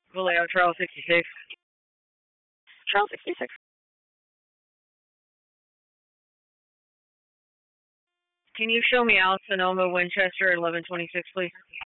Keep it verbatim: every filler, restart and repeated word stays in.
Vallejo, Trail sixty-six. Trail sixty-six. Can you show me Al Sonoma, Winchester, eleven twenty-six, please?